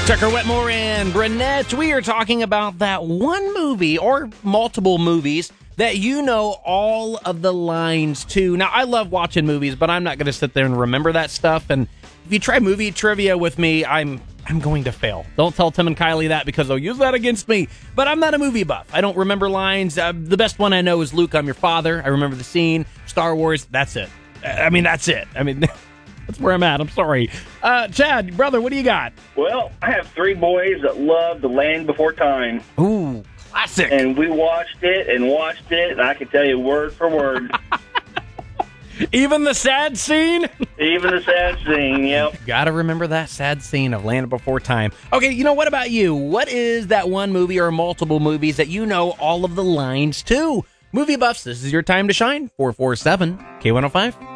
Tucker Wetmore and Brunette, we are talking about that one movie or multiple movies that you know all of the lines to. Now, I love watching movies, but I'm not going to sit there and remember that stuff. And if you try movie trivia with me, I'm going to fail. Don't tell Tim and Kylie that because they'll use that against me. But I'm not a movie buff. I don't remember lines. The best one I know is Luke, I'm your father. I remember the scene. Star Wars, that's it. That's it. That's where I'm at. I'm sorry. Chad, brother, what do you got? Well, I have three boys that love The Land Before Time. Ooh, classic. And we watched it, and I can tell you word for word. Even the sad scene? Even the sad scene, yep. Gotta remember that sad scene of Land Before Time. Okay, what about you? What is that one movie or multiple movies that you know all of the lines to? Movie buffs, this is your time to shine. 447 K105.